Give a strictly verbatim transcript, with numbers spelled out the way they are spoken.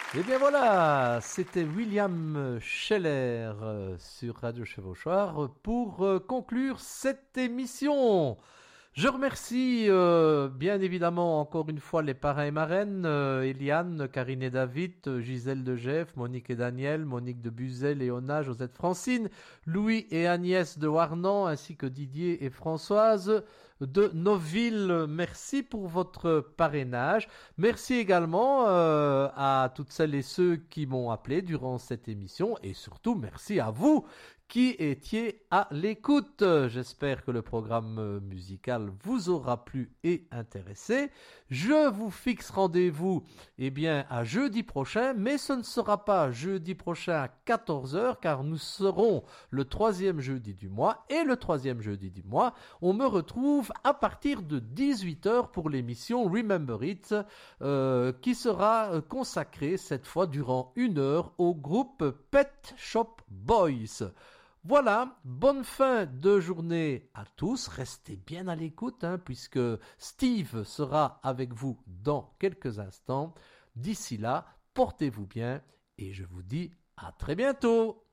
Et bien voilà, c'était William Scheller euh, sur Radio Chevauchoir pour euh, conclure cette émission. Je remercie euh, bien évidemment encore une fois les parrains et marraines, euh, Eliane, Karine et David, euh, Gisèle de Geff, Monique et Daniel, Monique de Buzet, Léona, Josette Francine, Louis et Agnès de Warnan, ainsi que Didier et Françoise de Noville. Merci pour votre parrainage. Merci également euh, à toutes celles et ceux qui m'ont appelé durant cette émission et surtout merci à vous qui étiez à l'écoute. J'espère que le programme musical vous aura plu et intéressé. Je vous fixe rendez-vous eh bien, à jeudi prochain, mais ce ne sera pas jeudi prochain à quatorze heures, car nous serons le troisième jeudi du mois, et le troisième jeudi du mois, on me retrouve à partir de dix-huit heures pour l'émission Remember It, euh, qui sera consacrée cette fois durant une heure au groupe Pet Shop Boys. Voilà, bonne fin de journée à tous. Restez bien à l'écoute, hein, puisque Steve sera avec vous dans quelques instants. D'ici là, portez-vous bien et je vous dis à très bientôt.